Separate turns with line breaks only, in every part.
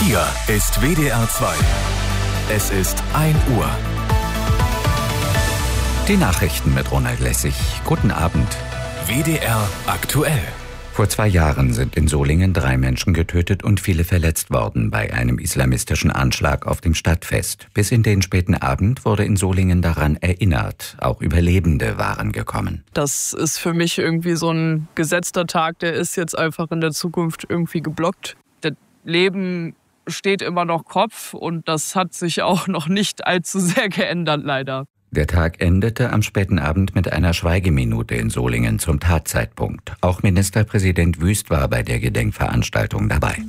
Hier ist WDR 2. Es ist 1 Uhr.
Die Nachrichten mit Ronald Lessig. Guten Abend.
WDR aktuell.
Vor 2 Jahren sind in Solingen 3 Menschen getötet und viele verletzt worden bei einem islamistischen Anschlag auf dem Stadtfest. Bis in den späten Abend wurde in Solingen daran erinnert. Auch Überlebende waren gekommen.
Das ist für mich irgendwie so ein gesetzter Tag, der ist jetzt einfach in der Zukunft irgendwie geblockt. Das Leben steht immer noch Kopf und das hat sich auch noch nicht allzu sehr geändert, leider.
Der Tag endete am späten Abend mit einer Schweigeminute in Solingen zum Tatzeitpunkt. Auch Ministerpräsident Wüst war bei der Gedenkveranstaltung dabei.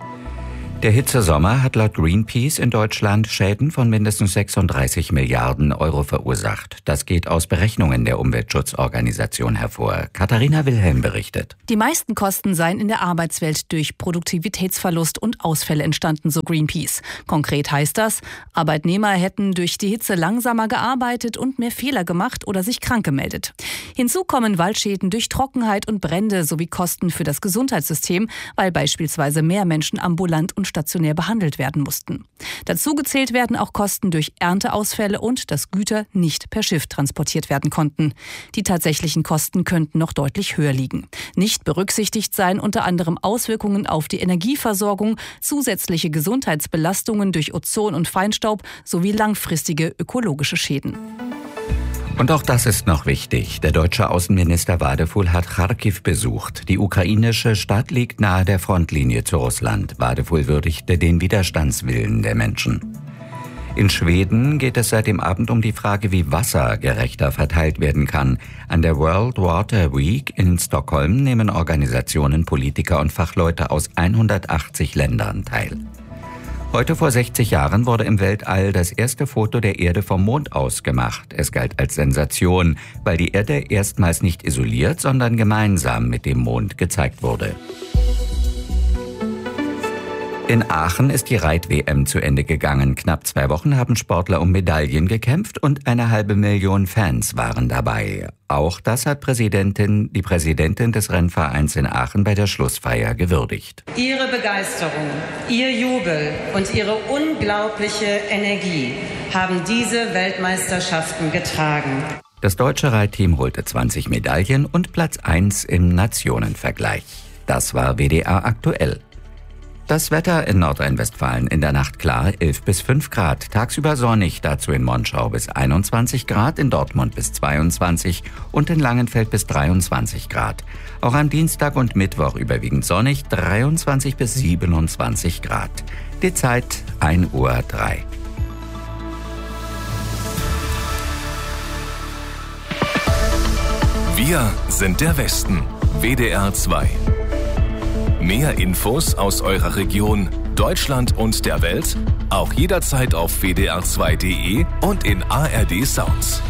Der Hitzesommer hat laut Greenpeace in Deutschland Schäden von mindestens 36 Milliarden Euro verursacht. Das geht aus Berechnungen der Umweltschutzorganisation hervor. Katharina Wilhelm berichtet.
Die meisten Kosten seien in der Arbeitswelt durch Produktivitätsverlust und Ausfälle entstanden, so Greenpeace. Konkret heißt das, Arbeitnehmer hätten durch die Hitze langsamer gearbeitet und mehr Fehler gemacht oder sich krank gemeldet. Hinzu kommen Waldschäden durch Trockenheit und Brände sowie Kosten für das Gesundheitssystem, weil beispielsweise mehr Menschen ambulant und stationär behandelt werden mussten. Dazu gezählt werden auch Kosten durch Ernteausfälle und dass Güter nicht per Schiff transportiert werden konnten. Die tatsächlichen Kosten könnten noch deutlich höher liegen. Nicht berücksichtigt seien unter anderem Auswirkungen auf die Energieversorgung, zusätzliche Gesundheitsbelastungen durch Ozon und Feinstaub sowie langfristige ökologische Schäden.
Und auch das ist noch wichtig. Der deutsche Außenminister Wadefull hat Charkiw besucht. Die ukrainische Stadt liegt nahe der Frontlinie zu Russland. Wadefull würdigte den Widerstandswillen der Menschen. In Schweden geht es seit dem Abend um die Frage, wie Wasser gerechter verteilt werden kann. An der World Water Week in Stockholm nehmen Organisationen, Politiker und Fachleute aus 180 Ländern teil. Heute vor 60 Jahren wurde im Weltall das erste Foto der Erde vom Mond aus gemacht. Es galt als Sensation, weil die Erde erstmals nicht isoliert, sondern gemeinsam mit dem Mond gezeigt wurde. In Aachen ist die Reit-WM zu Ende gegangen. Knapp 2 Wochen haben Sportler um Medaillen gekämpft und 500.000 Fans waren dabei. Auch das hat die Präsidentin des Rennvereins in Aachen bei der Schlussfeier gewürdigt.
Ihre Begeisterung, Ihr Jubel und Ihre unglaubliche Energie haben diese Weltmeisterschaften getragen.
Das deutsche Reitteam holte 20 Medaillen und Platz 1 im Nationenvergleich. Das war WDR aktuell. Das Wetter in Nordrhein-Westfalen in der Nacht klar, 11 bis 5 Grad. Tagsüber sonnig, dazu in Monschau bis 21 Grad, in Dortmund bis 22 und in Langenfeld bis 23 Grad. Auch am Dienstag und Mittwoch überwiegend sonnig, 23 bis 27 Grad. Die Zeit 1:03 Uhr.
Wir sind der Westen. WDR 2. Mehr Infos aus eurer Region, Deutschland und der Welt, auch jederzeit auf wdr2.de und in ARD Sounds.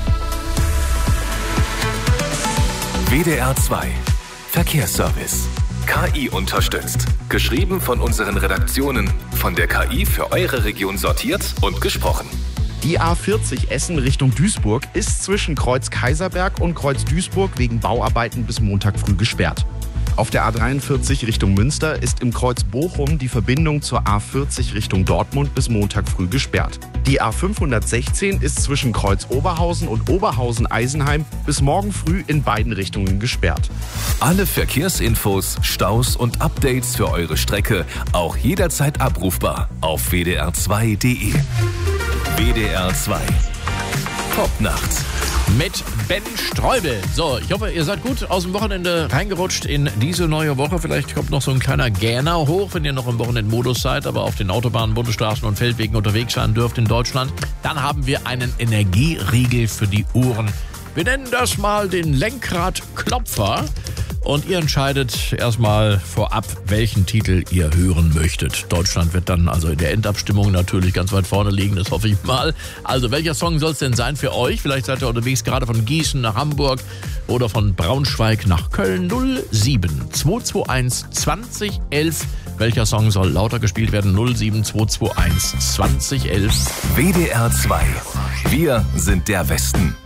WDR 2 Verkehrsservice. KI unterstützt. Geschrieben von unseren Redaktionen, von der KI für eure Region sortiert und gesprochen.
Die A40 Essen Richtung Duisburg ist zwischen Kreuz Kaiserberg und Kreuz Duisburg wegen Bauarbeiten bis Montag früh gesperrt. Auf der A43 Richtung Münster ist im Kreuz Bochum die Verbindung zur A40 Richtung Dortmund bis Montag früh gesperrt. Die A516 ist zwischen Kreuz Oberhausen und Oberhausen-Eisenheim bis morgen früh in beiden Richtungen gesperrt.
Alle Verkehrsinfos, Staus und Updates für eure Strecke auch jederzeit abrufbar auf wdr2.de. WDR 2 Top-Nacht
mit Ben Streubel. So, ich hoffe, ihr seid gut aus dem Wochenende reingerutscht in diese neue Woche. Vielleicht kommt noch so ein kleiner Gähner hoch, wenn ihr noch im Wochenendmodus seid, aber auf den Autobahnen, Bundesstraßen und Feldwegen unterwegs sein dürft in Deutschland. Dann haben wir einen Energieriegel für die Ohren. Wir nennen das mal den Lenkradklopfer. Und ihr entscheidet erstmal vorab, welchen Titel ihr hören möchtet. Deutschland wird dann also in der Endabstimmung natürlich ganz weit vorne liegen, das hoffe ich mal. Also welcher Song soll es denn sein für euch? Vielleicht seid ihr unterwegs gerade von Gießen nach Hamburg oder von Braunschweig nach Köln. 07221 2011. Welcher Song soll lauter gespielt werden? 07221 2011.
WDR 2. Wir sind der Westen.